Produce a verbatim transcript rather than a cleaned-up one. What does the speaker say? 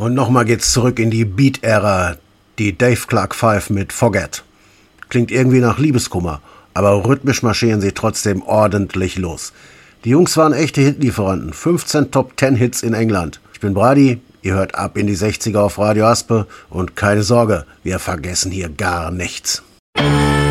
Und nochmal geht's zurück in die Beat-Ära, die Dave Clark Five mit Forget. Klingt irgendwie nach Liebeskummer, aber rhythmisch marschieren sie trotzdem ordentlich los. Die Jungs waren echte Hitlieferanten, fünfzehn Top-Ten-Hits in England. Ich bin Brady, ihr hört ab in die sechziger auf Radio Aspe und keine Sorge, wir vergessen hier gar nichts.